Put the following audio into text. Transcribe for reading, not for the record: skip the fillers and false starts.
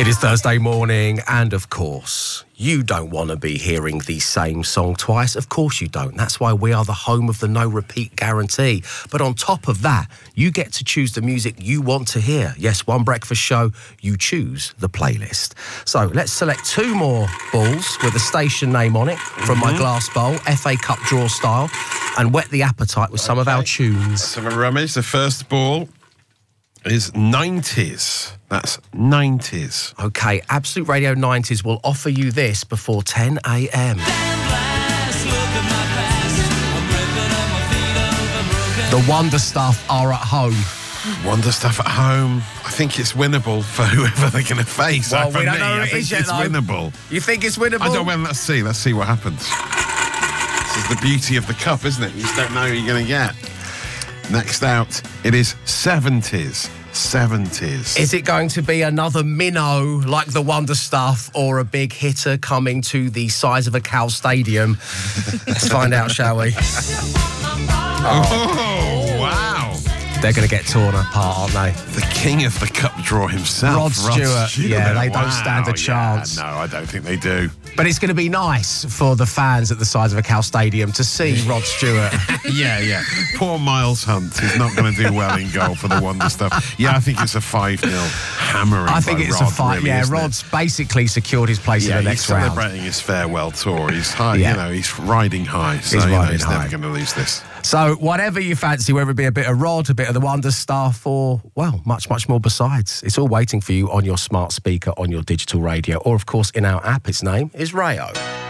It is Thursday morning, and of course, you don't want to be hearing the same song twice. Of course you don't. That's why we are the home of the no repeat guarantee. But on top of that, you get to choose the music you want to hear. Yes, one breakfast show, you choose the playlist. So let's select two more balls with a station name on it from my glass bowl, FA Cup draw style, and whet the appetite with some of our tunes. Let's have a rummage. The first ball is 90s. That's 90s. OK, Absolute Radio 90s will offer you this before 10 a.m. The Wonder Stuff are at home. Wonder Stuff at home. I think it's winnable for whoever they're going to face. Well, for we don't me, know I it think is yet, it's though. winnable. You think it's winnable? I don't know. Let's see. Let's see what happens. This is the beauty of the cup, isn't it? You just don't know who you're going to get. Next out, it is 70s. 70s. Is it going to be another minnow like the Wonder Stuff, or a big hitter coming to the size of a Cal Stadium? Let's find out, shall we? Oh, wow. They're going to get torn apart, aren't they? The king of the cup draw himself, Rod Stewart. Yeah, they don't stand a chance. Yeah, no, I don't think they do. But it's going to be nice for the fans at the size of a Cal Stadium to see Rod Stewart. Yeah. Poor Miles Hunt is not going to do well in goal for the Wonder Stuff. Yeah, I think it's a 5-0 hammering. I think it's Rod, a fight. really, Yeah, isn't Rod's basically secured his place in the next he's round. celebrating his farewell tour. He's high, Yeah. he's riding high. So He's riding he's high. never going to lose this. So whatever you fancy, whether it be a bit of Rod, a bit of the Wonder Stuff, or, well, much, much more besides, it's all waiting for you on your smart speaker, on your digital radio, or, of course, in our app. Its name is Rayo.